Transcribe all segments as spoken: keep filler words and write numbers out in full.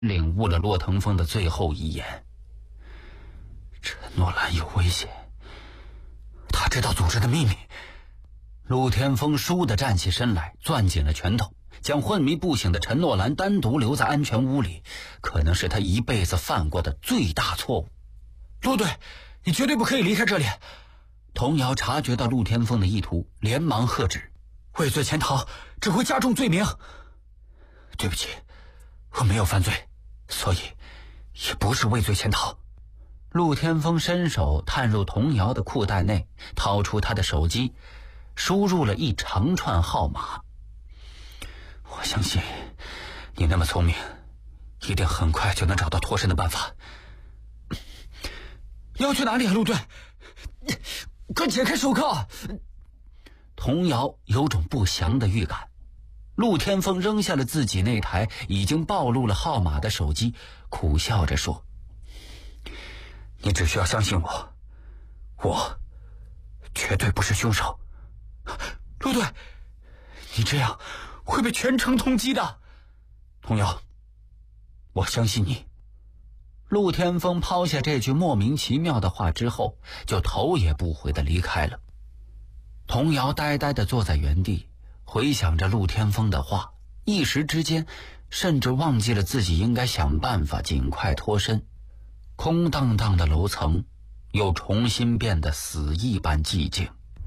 领悟了骆腾风的最后遗言。陈诺兰有危险，他知道组织的秘密。陆天风倏地站起身来，攥紧了拳头，将昏迷不醒的陈诺兰单独留在安全屋里，可能是他一辈子犯过的最大错误。 陆队，你绝对不可以离开这里！ 童瑶察觉到陆天风的意图，连忙喝止： 畏罪潜逃只会加重罪名。 对不起，我没有犯罪，所以也不是畏罪潜逃。陆天风伸手探入童瑶的裤袋内，掏出他的手机，输入了一长串号码。我相信你那么聪明，一定很快就能找到脱身的办法。 要去哪里啊，陆队？快解开手铐！ 童瑶有种不祥的预感。陆天风扔下了自己那台已经暴露了号码的手机，苦笑着说：你只需要相信我，我绝对不是凶手。 陆队，你这样会被全城通缉的。 童瑶，我相信你。陆天风抛下这句莫名其妙的话之后，就头也不回地离开了。童瑶呆呆地坐在原地，回想着陆天风的话，一时之间甚至忘记了自己应该想办法尽快脱身。空荡荡的楼层又重新变得死一般寂静。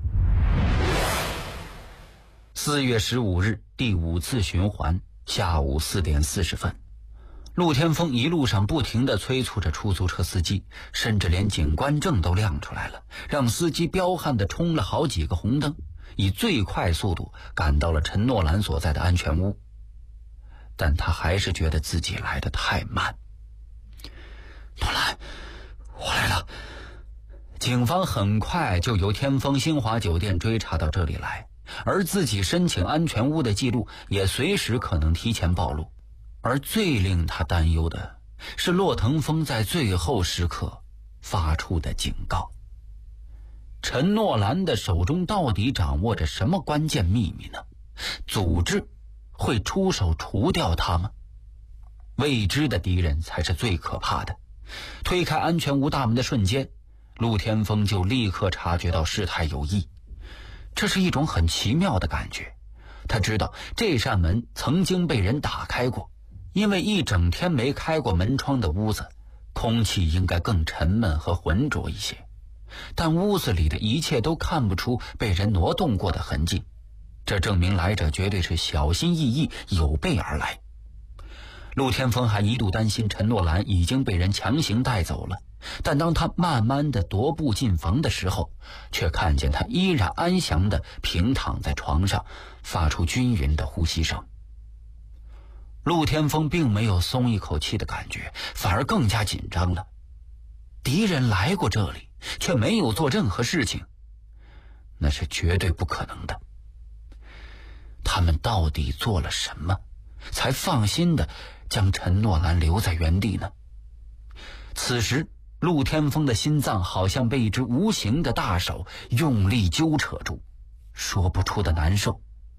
四月十五日第五次循环，下午四点四十分，陆天风一路上不停地催促着出租车司机，甚至连警官证都亮出来了，让司机彪悍地冲了好几个红灯，以最快速度赶到了陈诺兰所在的安全屋。但他还是觉得自己来得太慢。诺兰，我来了。警方很快就由天风新华酒店追查到这里来，而自己申请安全屋的记录也随时可能提前暴露。而最令他担忧的是骆腾风在最后时刻发出的警告。陈诺兰的手中到底掌握着什么关键秘密呢？组织会出手除掉他吗？未知的敌人才是最可怕的。推开安全屋大门的瞬间，陆天风就立刻察觉到事态有异。这是一种很奇妙的感觉。他知道这扇门曾经被人打开过，因为一整天没开过门窗的屋子，空气应该更沉闷和浑浊一些。但屋子里的一切都看不出被人挪动过的痕迹，这证明来者绝对是小心翼翼，有备而来。陆天风还一度担心陈诺兰已经被人强行带走了，但当他慢慢地踱步进房的时候，却看见他依然安详地平躺在床上，发出均匀的呼吸声。陆天风并没有松一口气的感觉，反而更加紧张了。敌人来过这里，却没有做任何事情，那是绝对不可能的。他们到底做了什么，才放心地将陈诺兰留在原地呢？此时陆天风的心脏好像被一只无形的大手用力揪扯住，说不出的难受。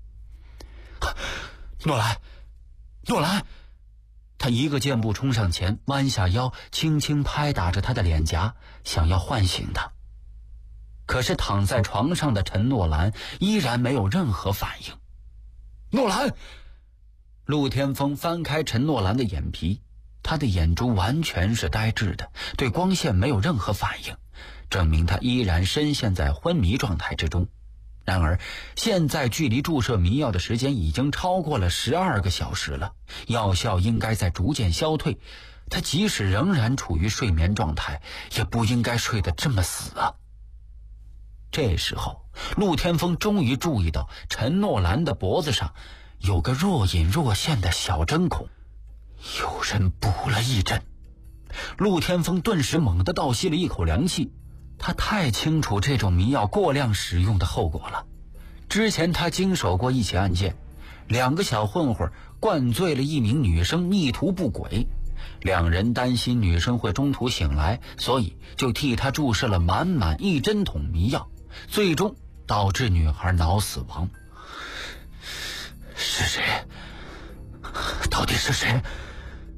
诺兰，诺兰！ 他一个箭步冲上前，弯下腰，轻轻拍打着他的脸颊，想要唤醒他。可是躺在床上的陈诺兰依然没有任何反应。 诺兰！ 陆天风翻开陈诺兰的眼皮，他的眼珠完全是呆滞的，对光线没有任何反应，证明他依然深陷在昏迷状态之中。然而现在距离注射迷药的时间已经超过了十二个小时了，药效应该在逐渐消退，他即使仍然处于睡眠状态，也不应该睡得这么死啊。这时候陆天风终于注意到陈诺兰的脖子上有个若隐若现的小针孔，有人补了一针。陆天风顿时猛地倒吸了一口凉气，他太清楚这种迷药过量使用的后果了。之前他经手过一起案件，两个小混混灌醉了一名女生，密图不轨。两人担心女生会中途醒来，所以就替她注射了满满一针筒迷药，最终导致女孩脑死亡。是谁？到底是谁？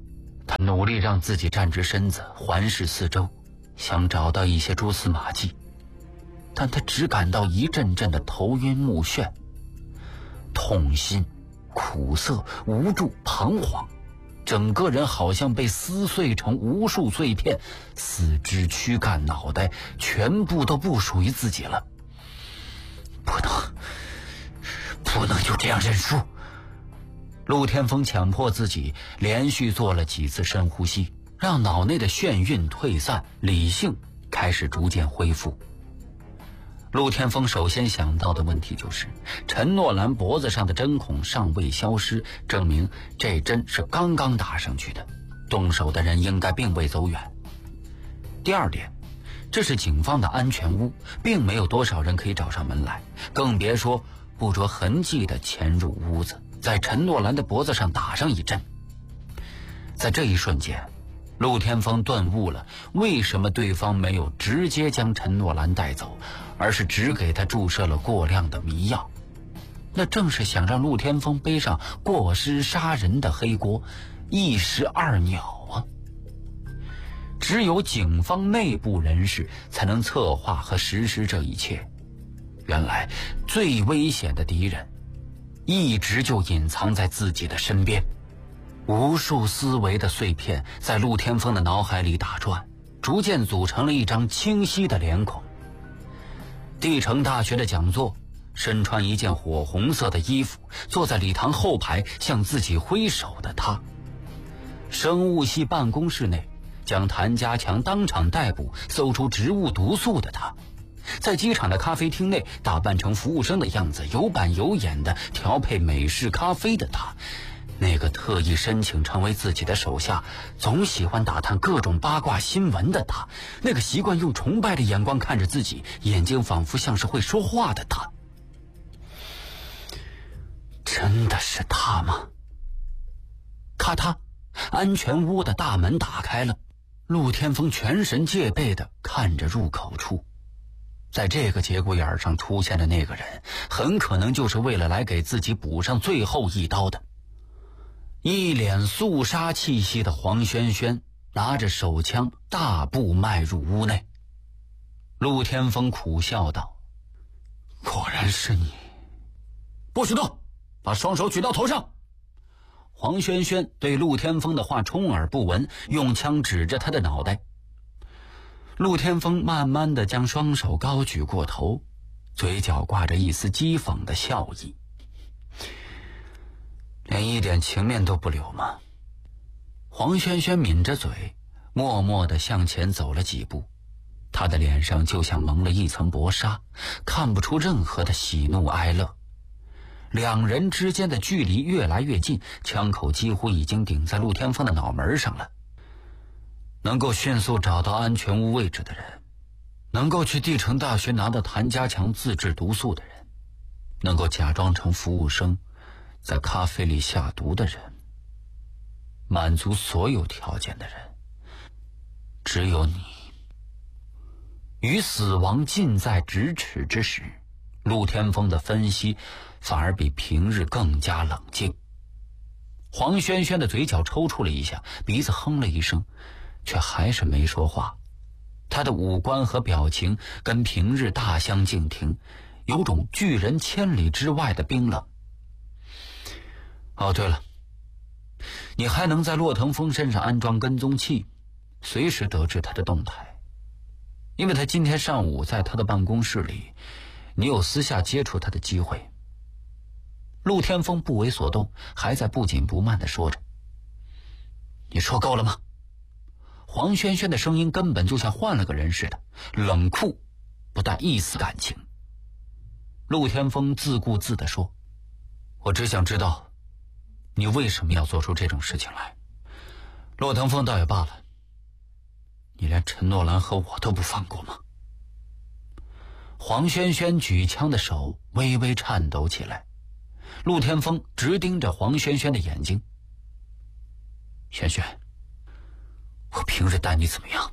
他努力让自己站直身子，环视四周，想找到一些蛛丝马迹，但他只感到一阵阵的头晕目眩，痛心、苦涩、无助、彷徨，整个人好像被撕碎成无数碎片，四肢、躯干、脑袋全部都不属于自己了。不能，不能就这样认输。陆天风强迫自己连续做了几次深呼吸，让脑内的眩晕退散，理性开始逐渐恢复。陆天风首先想到的问题就是陈诺兰脖子上的针孔尚未消失，证明这针是刚刚打上去的，动手的人应该并未走远。第二点，这是警方的安全屋，并没有多少人可以找上门来，更别说不着痕迹地潜入屋子，在陈诺兰的脖子上打上一针。在这一瞬间，陆天风顿悟了为什么对方没有直接将陈诺兰带走，而是只给他注射了过量的迷药。那正是想让陆天风背上过失杀人的黑锅，一石二鸟啊！只有警方内部人士才能策划和实施这一切。原来最危险的敌人一直就隐藏在自己的身边。无数思维的碎片在陆天风的脑海里打转，逐渐组成了一张清晰的脸孔。帝城大学的讲座，身穿一件火红色的衣服，坐在礼堂后排向自己挥手的他。生物系办公室内，将谭家强当场逮捕，搜出植物毒素的他。在机场的咖啡厅内，打扮成服务生的样子，有板有眼的调配美式咖啡的他。那个特意申请成为自己的手下，总喜欢打探各种八卦新闻的他，那个习惯用崇拜的眼光看着自己，眼睛仿佛像是会说话的他。真的是他吗？咔嗒，安全屋的大门打开了，陆天风全神戒备地看着入口处。在这个节骨眼上出现的那个人，很可能就是为了来给自己补上最后一刀的。一脸肃杀气息的黄轩轩拿着手枪大步迈入屋内。陆天风苦笑道：果然是你。不许动，把双手举到头上。黄轩轩对陆天风的话充耳不闻，用枪指着他的脑袋。陆天风慢慢地将双手高举过头，嘴角挂着一丝讥讽的笑意。连一点情面都不留吗？黄轩轩抿着嘴，默默地向前走了几步，他的脸上就像蒙了一层薄纱，看不出任何的喜怒哀乐。两人之间的距离越来越近，枪口几乎已经顶在陆天风的脑门上了。能够迅速找到安全屋位置的人，能够去帝城大学拿到谭家强自制毒素的人，能够假装成服务生在咖啡里下毒的人，满足所有条件的人，只有你。与死亡近在咫尺之时，陆天风的分析反而比平日更加冷静。黄轩轩的嘴角抽搐了一下，鼻子哼了一声，却还是没说话。他的五官和表情跟平日大相径庭，有种拒人千里之外的冰冷。哦，对了，你还能在骆腾风身上安装跟踪器，随时得知他的动态。因为他今天上午在他的办公室里，你有私下接触他的机会。陆天风不为所动，还在不紧不慢地说着。你说够了吗？黄轩轩的声音根本就像换了个人似的，冷酷，不带一丝感情。陆天风自顾自地说：我只想知道你为什么要做出这种事情来。骆腾风倒也罢了，你连陈诺兰和我都不放过吗？黄轩轩举枪的手微微颤抖起来，陆天风直盯着黄轩轩的眼睛。轩轩，我平日待你怎么样？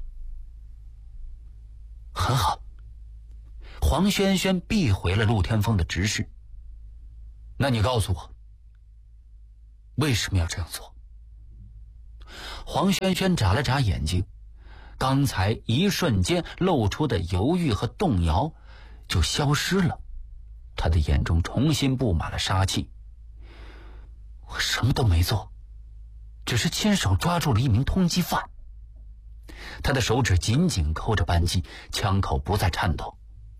很好。黄轩轩避回了陆天风的直视。那你告诉我，为什么要这样做？ 黄轩轩眨了眨眼睛，刚才一瞬间露出的犹豫和动摇就消失了，他的眼中重新布满了杀气。我什么都没做，只是亲手抓住了一名通缉犯。他的手指紧紧扣着扳机，枪口不再颤抖。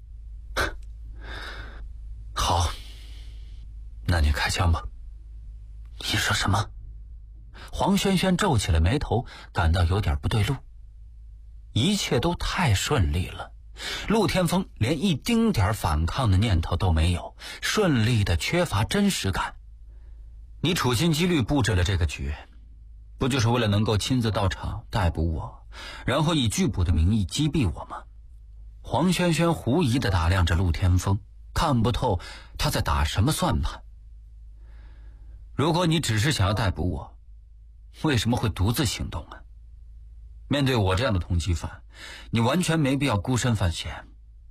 好，那你开枪吧。你说什么？黄轩轩皱起了眉头，感到有点不对路。一切都太顺利了，陆天风连一丁点反抗的念头都没有，顺利的缺乏真实感。你处心积虑布置了这个局，不就是为了能够亲自到场逮捕我，然后以拒捕的名义击毙我吗？黄轩轩狐疑地打量着陆天风，看不透他在打什么算盘。如果你只是想要逮捕我，为什么会独自行动啊？面对我这样的通缉犯，你完全没必要孤身犯险。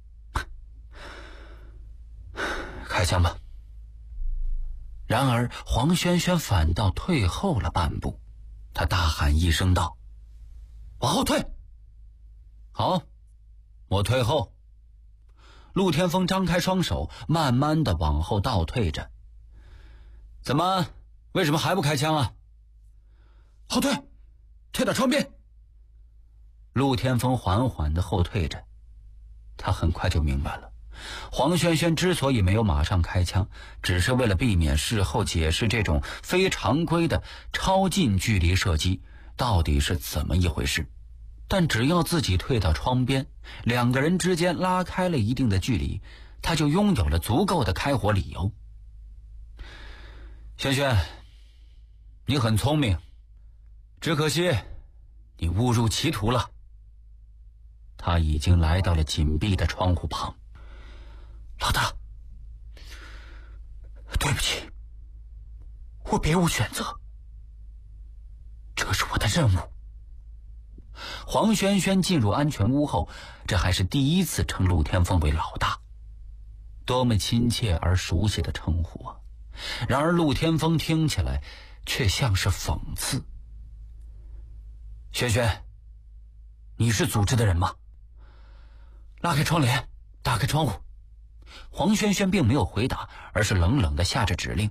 开枪吧。然而黄轩轩反倒退后了半步，他大喊一声道：往后退。好，我退后。陆天风张开双手，慢慢的往后倒退着。怎么，为什么还不开枪啊？ 后退，退到窗边。 陆天风缓缓的后退着，他很快就明白了，黄轩轩之所以没有马上开枪，只是为了避免事后解释这种非常规的超近距离射击到底是怎么一回事。但只要自己退到窗边，两个人之间拉开了一定的距离，他就拥有了足够的开火理由。轩轩，你很聪明，只可惜你误入歧途了。他已经来到了紧闭的窗户旁。 老大，对不起，我别无选择，这是我的任务。 黄轩轩进入安全屋后，这还是第一次称陆天风为老大，多么亲切而熟悉的称呼啊！然而陆天风听起来却像是讽刺。轩轩，你是组织的人吗？拉开窗帘，打开窗户。黄轩轩并没有回答，而是冷冷地下着指令。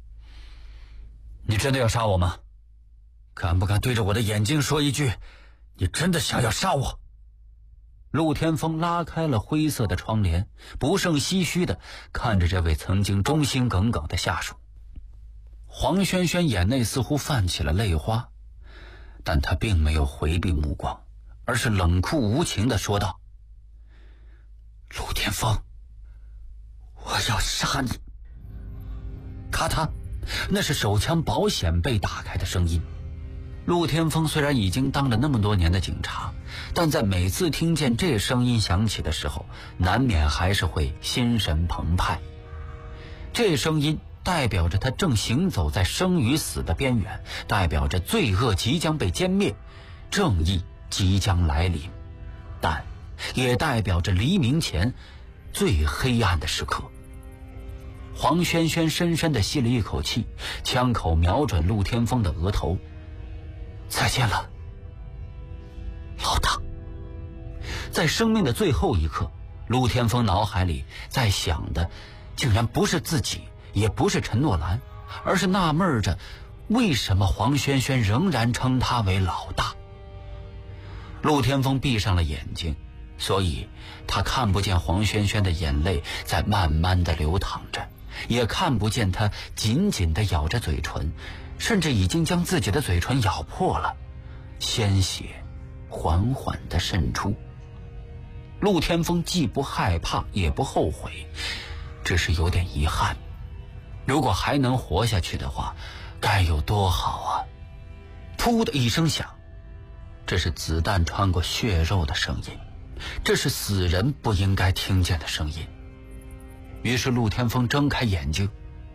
你真的要杀我吗？敢不敢对着我的眼睛说一句，你真的想要杀我？陆天风拉开了灰色的窗帘，不胜唏嘘地看着这位曾经忠心耿耿的下属。黄轩轩眼内似乎泛起了泪花，但他并没有回避目光，而是冷酷无情地说道：陆天风，我要杀你！咔嗒，那是手枪保险被打开的声音。陆天风虽然已经当了那么多年的警察，但在每次听见这声音响起的时候，难免还是会心神澎湃。这声音代表着他正行走在生与死的边缘，代表着罪恶即将被歼灭，正义即将来临，但也代表着黎明前最黑暗的时刻。黄轩轩深深地吸了一口气，枪口瞄准陆天风的额头。再见了，老大。在生命的最后一刻，陆天风脑海里在想的竟然不是自己，也不是陈诺兰，而是纳闷着为什么黄轩轩仍然称他为老大。陆天风闭上了眼睛，所以他看不见黄轩轩的眼泪在慢慢的流淌着，也看不见他紧紧地咬着嘴唇，甚至已经将自己的嘴唇咬破了，鲜血缓缓地渗出。陆天风既不害怕也不后悔，只是有点遗憾，如果还能活下去的话，该有多好啊！噗的一声响，这是子弹穿过血肉的声音，这是死人不应该听见的声音。于是陆天风睁开眼睛，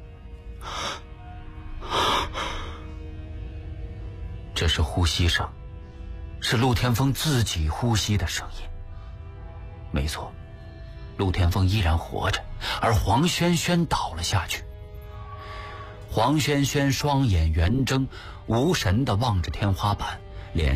这是呼吸声，是陆天风自己呼吸的声音。没错，陆天风依然活着，而黄轩轩倒了下去。 黄轩轩双眼圆睁，无神地望着天花板，